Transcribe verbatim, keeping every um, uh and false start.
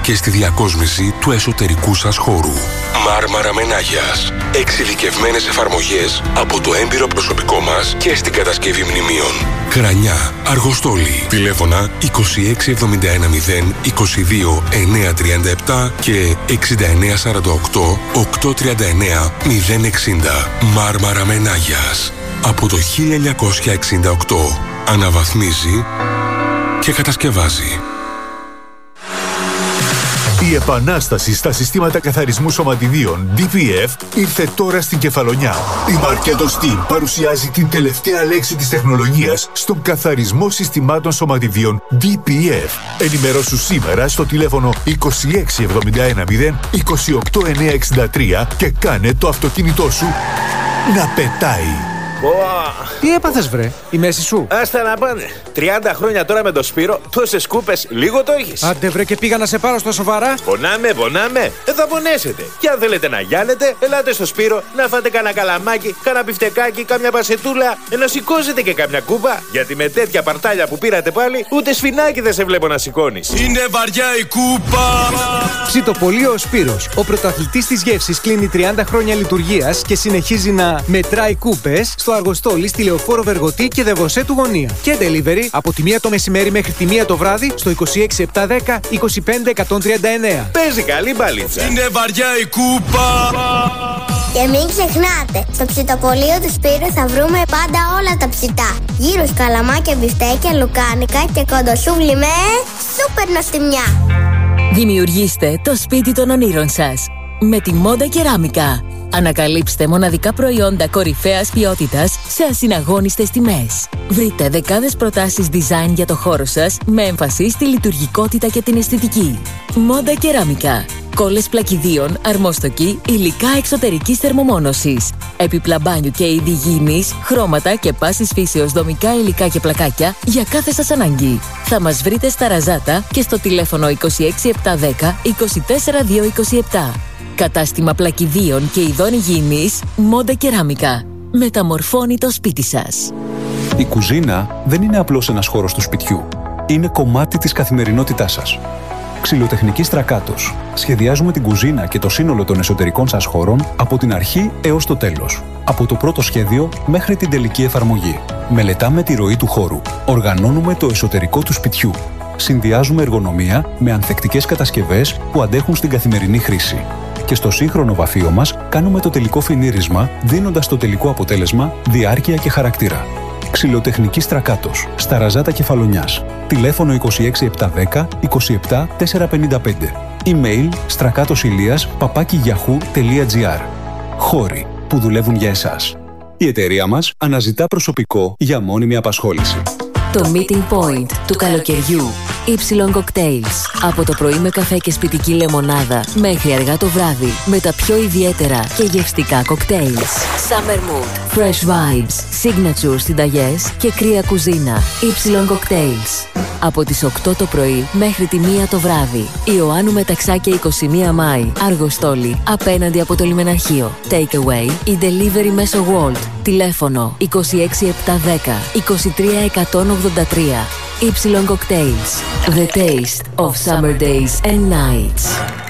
και στη διακόσμηση του εσωτερικού σας χώρου. Μάρμαρα Μενάγιας. Εξειδικευμένες εφαρμογές από το έμπειρο προσωπικό μας και στην κατασκευή μνημείων. Κρανιά, Αργοστόλη. Τηλέφωνα είκοσι έξι εβδομήντα ένα μηδέν είκοσι δύο εννιακόσια τριάντα επτά και εξήντα εννέα σαράντα οκτώ οκτακόσια τριάντα εννέα μηδέν εξήντα. Μάρμαρα Μενάγιας. Από το χίλια εννιακόσια εξήντα οκτώ αναβαθμίζει και κατασκευάζει. Η επανάσταση στα συστήματα καθαρισμού σωματιδίων ντι πι εφ ήρθε τώρα στην Κεφαλονιά. Η Marketo Steam παρουσιάζει την τελευταία λέξη της τεχνολογίας στον καθαρισμό συστημάτων σωματιδίων ντι πι εφ. Ενημερώσου σήμερα στο τηλέφωνο είκοσι έξι εβδομήντα ένα μηδέν είκοσι οκτώ εννιακόσια εξήντα τρία και κάνε το αυτοκίνητό σου να πετάει. Oh. Τι έπαθες βρε, η μέση σου? Άστα να πάνε. τριάντα χρόνια τώρα με το Σπύρο, τόσες κούπες, λίγο το έχεις. Άντε βρε και πήγα να σε πάρω στα σοβαρά. Πονάμε, πονάμε. Δεν θα πονέσετε. Και αν θέλετε να γιάνετε, ελάτε στο Σπύρο να φάτε κανένα καλαμάκι, κανένα πιφτεκάκι, κάμια πασετούλα, να σηκώσετε και κάμια κούπα. Γιατί με τέτοια παρτάλια που πήρατε πάλι, ούτε σφινάκι δεν σε βλέπω να σηκώνεις. Είναι βαριά η κούπα. Ψητοπολείο ο Σπύρος, ο πρωταθλητής της γεύσης, κλείνει τριάντα χρόνια λειτουργίας και συνεχίζει να μετράει κούπες στο Αργοστόλη, στη Λεωφόρο Βεργοτή και Δεβοσέ του Γωνία. Και delivery από τη μία το μεσημέρι μέχρι τη μία το βράδυ στο είκοσι έξι επτακόσια δέκα είκοσι πέντε εκατόν τριάντα εννέα. Παίζει καλή μπαλίτσα. Είναι βαριά η κούπα. Και μην ξεχνάτε, στο ψητοπολείο του Σπύρου θα βρούμε πάντα όλα τα ψητά. Γύρους, καλαμάκια, μπιφτέκια, λουκάνικα και κοντοσούβλι με σούπερ νοστιμιά. Δημιουργήστε το σπίτι των ονείρων σας με τη Μόντα Κεράμικα. Ανακαλύψτε μοναδικά προϊόντα κορυφαίας ποιότητας σε ασυναγώνιστες τιμές. Βρείτε δεκάδες προτάσεις design για το χώρο σας με έμφαση στη λειτουργικότητα και την αισθητική. Μόντα Κεράμικα. Κόλλες πλακιδίων, αρμόστοκοι, υλικά εξωτερικής θερμομόνωσης. Έπιπλα μπάνιου και είδη γήινης, χρώματα και πάσης φύσεως δομικά υλικά και πλακάκια για κάθε σας ανάγκη. Θα μας βρείτε στα Ραζάτα και στο τηλέφωνο είκοσι έξι επτακόσια δέκα είκοσι τέσσερα διακόσια είκοσι επτά. Κατάστημα πλακιδίων και ειδών υγιεινής Μόντα Κεράμικα. Μεταμορφώνει το σπίτι σας. Η κουζίνα δεν είναι απλώς ένας χώρος του σπιτιού. Είναι κομμάτι της καθημερινότητάς σας. Ξυλοτεχνική Στρακάτος. Σχεδιάζουμε την κουζίνα και το σύνολο των εσωτερικών σας χώρων από την αρχή έως το τέλος. Από το πρώτο σχέδιο μέχρι την τελική εφαρμογή. Μελετάμε τη ροή του χώρου. Οργανώνουμε το εσωτερικό του σπιτιού. Συνδυάζουμε εργονομία με ανθεκτικές κατασκευές που αντέχουν στην καθημερινή χρήση. Και στο σύγχρονο βαφείο μας κάνουμε το τελικό φινίρισμα, δίνοντας το τελικό αποτέλεσμα διάρκεια και χαρακτήρα. Ξυλοτεχνική Στρακάτος, στα Ραζάτα Κεφαλονιάς. Τηλέφωνο είκοσι έξι επτακόσια δέκα είκοσι επτά τετρακόσια πενήντα πέντε. Email στρακάτοσηλίας παπάκι yahoo τελεία gr. Χώροι που δουλεύουν για εσάς. Η εταιρεία μας αναζητά προσωπικό για μόνιμη απασχόληση. Το meeting point του καλοκαιριού. Y Cocktails. Από το πρωί με καφέ και σπιτική λεμονάδα μέχρι αργά το βράδυ με τα πιο ιδιαίτερα και γευστικά cocktails. Summer mood, fresh vibes, signature συνταγές και κρύα κουζίνα. Y Cocktails. Από τις οκτώ το πρωί μέχρι τη μία το βράδυ. Ιωάννου Μεταξάκια είκοσι μία Μάη. Αργοστόλη. Απέναντι από το λιμεναρχείο. Take away ή delivery μέσω Wolt. Τηλέφωνο είκοσι έξι επτακόσια δέκα είκοσι τρία εκατόν ογδόντα τρία. Y Cocktails. The taste of summer days and nights.